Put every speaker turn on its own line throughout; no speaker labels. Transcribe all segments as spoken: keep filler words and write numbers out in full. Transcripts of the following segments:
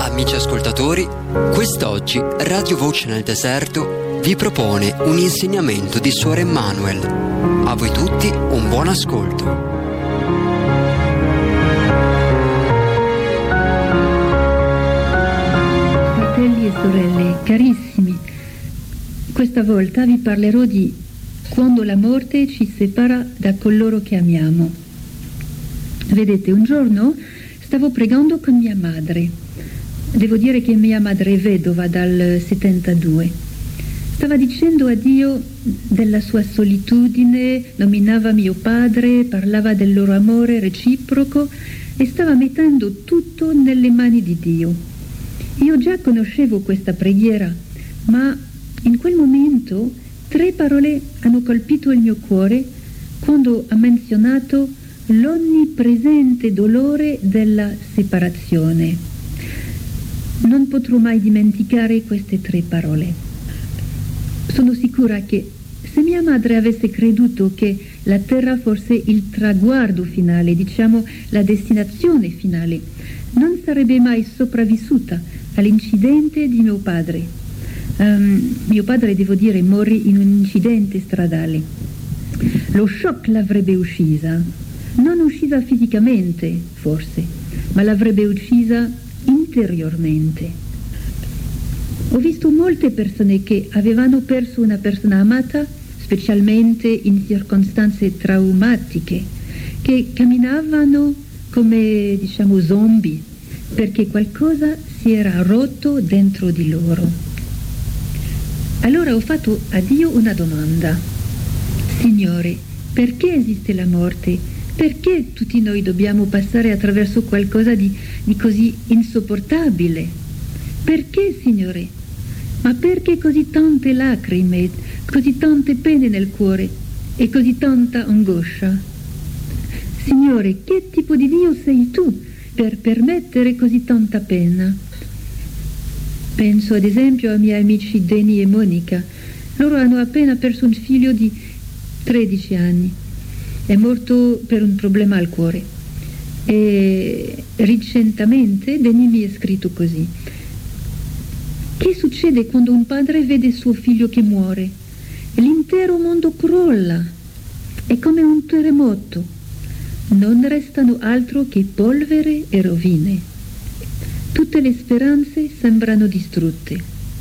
Amici ascoltatori, quest'oggi Radio Voce nel Deserto vi propone un insegnamento di Suor Emmanuel. A voi tutti un buon ascolto.
Fratelli e sorelle, carissimi, questa volta vi parlerò di quando la morte ci separa da coloro che amiamo. Vedete, un giorno stavo pregando con mia madre. Devo dire che mia madre è vedova dal settantadue. Stava dicendo a Dio della sua solitudine, nominava mio padre, parlava del loro amore reciproco e stava mettendo tutto nelle mani di Dio. Io già conoscevo questa preghiera, ma in quel momento tre parole hanno colpito il mio cuore quando ha menzionato l'onnipresente dolore della separazione. Non potrò mai dimenticare queste tre parole. Sono sicura che se mia madre avesse creduto che la terra fosse il traguardo finale, diciamo la destinazione finale, non sarebbe mai sopravvissuta all'incidente di mio padre. Um, mio padre, devo dire, morì in un incidente stradale. Lo shock l'avrebbe uccisa, non uccisa fisicamente, forse, ma l'avrebbe uccisa interiormente. Ho visto molte persone che avevano perso una persona amata, specialmente in circostanze traumatiche, che camminavano come, diciamo, zombie, perché qualcosa si era rotto dentro di loro. Allora ho fatto a Dio una domanda. Signore, perché esiste la morte? Perché tutti noi dobbiamo passare attraverso qualcosa di, di così insopportabile? Perché, Signore? Ma perché così tante lacrime, così tante pene nel cuore e così tanta angoscia? Signore, che tipo di Dio sei tu per permettere così tanta pena? Penso ad esempio ai miei amici Deni e Monica. Loro hanno appena perso un figlio di tredici anni. È morto per un problema al cuore. E recentemente Deni mi ha scritto così: che succede quando un padre vede suo figlio che muore? L'intero mondo crolla, è come un terremoto, non restano altro che polvere e rovine, tutte le speranze sembrano distrutte.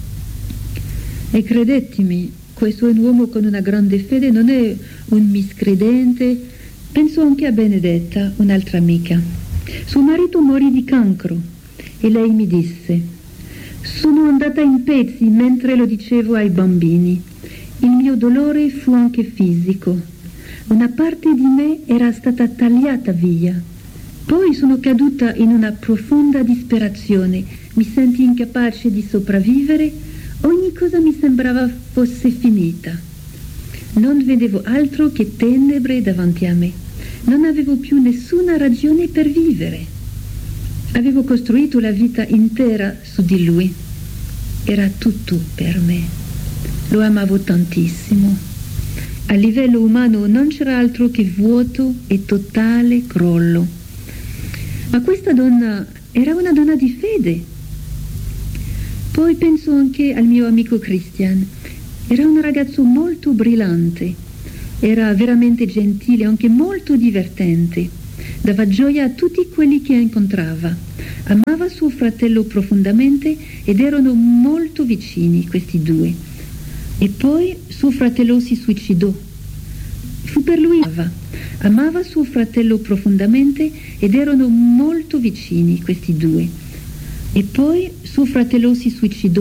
E credetemi, questo è un uomo con una grande fede, non è un miscredente. Penso anche a Benedetta, un'altra amica. Suo marito morì di cancro e lei mi disse: sono andata in pezzi mentre lo dicevo ai bambini. Il mio dolore fu anche fisico. Una parte di me era stata tagliata via. Poi sono caduta in una profonda disperazione. Mi senti incapace di sopravvivere. Ogni cosa mi sembrava fosse finita. Non vedevo altro che tenebre davanti a me. Non avevo più nessuna ragione per vivere. Avevo costruito la vita intera su di lui. Era tutto per me. Lo amavo tantissimo. A livello umano non c'era altro che vuoto e totale crollo. Ma questa donna era una donna di fede. Poi penso anche al mio amico Christian. Era un ragazzo molto brillante. Era veramente gentile, anche molto divertente. Dava gioia a tutti quelli che incontrava. Amava suo fratello profondamente ed erano molto vicini questi due. E poi suo fratello si suicidò. Fu per lui amava. Amava suo fratello profondamente ed erano molto vicini questi due. E poi suo fratello si suicidò.